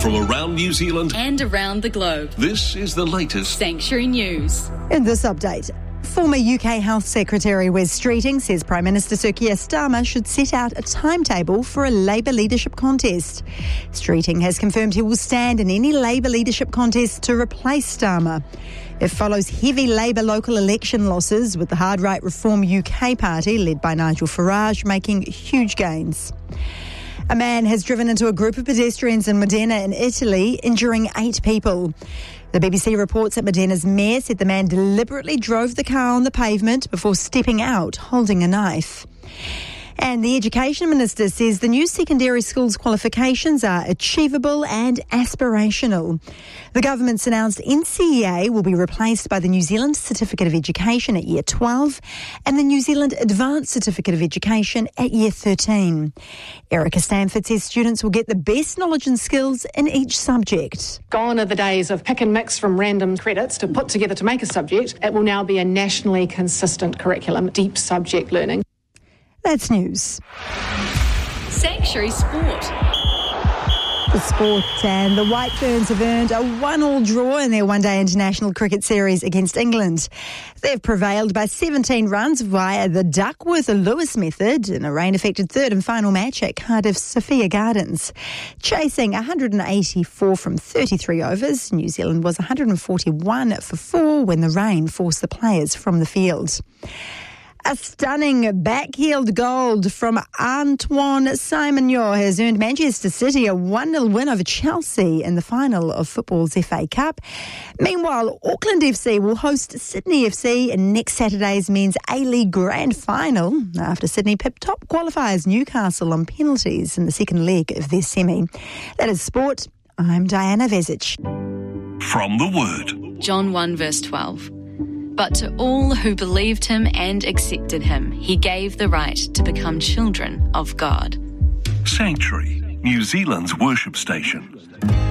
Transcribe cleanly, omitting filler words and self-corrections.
From around New Zealand and around the globe, this is the latest Sanctuary News. In this update, former UK Health Secretary Wes Streeting says Prime Minister Sir Keir Starmer should set out a timetable for a Labour leadership contest. Streeting has confirmed he will stand in any Labour leadership contest to replace Starmer. It follows heavy Labour local election losses, with the hard right Reform UK party, led by Nigel Farage, making huge gains. A man has driven into a group of pedestrians in Modena in Italy, injuring 8 people. The BBC reports that Modena's mayor said the man deliberately drove the car on the pavement before stepping out holding a knife. And the Education Minister says the new secondary schools qualifications are achievable and aspirational. The government's announced NCEA will be replaced by the New Zealand Certificate of Education at Year 12 and the New Zealand Advanced Certificate of Education at Year 13. Erica Stanford says students will get the best knowledge and skills in each subject. Gone are the days of pick and mix from random credits to put together to make a subject. It will now be a nationally consistent curriculum, deep subject learning. That's news. Sanctuary Sport. The sport, and the White Ferns have earned a 1-1 draw in their one-day international cricket series against England. They've prevailed by 17 runs via the Duckworth-Lewis method in a rain-affected third and final match at Cardiff's Sophia Gardens. Chasing 184 from 33 overs, New Zealand was 141 for 4 when the rain forced the players from the field. A stunning backheeled goal from Antoine Simonior has earned Manchester City a 1-0 win over Chelsea in the final of football's FA Cup. Meanwhile, Auckland FC will host Sydney FC in next Saturday's men's A-League Grand Final after Sydney pipped top qualifiers Newcastle on penalties in the second leg of their semi. That is sport. I'm Diana Vezic. from the Word. John 1 verse 12. But to all who believed him and accepted him, he gave the right to become children of God. Sanctuary, New Zealand's worship station.